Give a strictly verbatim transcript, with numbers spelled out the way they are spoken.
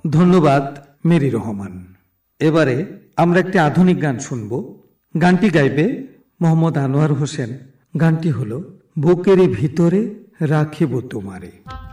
ধন্যবাদ মেরি রহমান। এবারে আমরা একটি আধুনিক গান শুনব। গানটি গাইবে মোহাম্মদ আনোয়ার হোসেন। গানটি হল বুকের ভিতরে রাখিব তোমারে।